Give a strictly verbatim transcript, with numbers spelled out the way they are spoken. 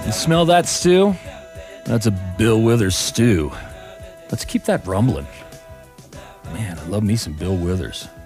You smell that stew? That's a Bill Withers stew. Let's keep that rumbling. Man, I love me some Bill Withers.